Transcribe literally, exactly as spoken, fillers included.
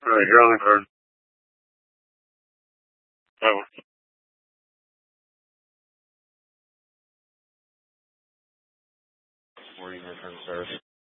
Alright, you're on the card. Oh. Morning return service.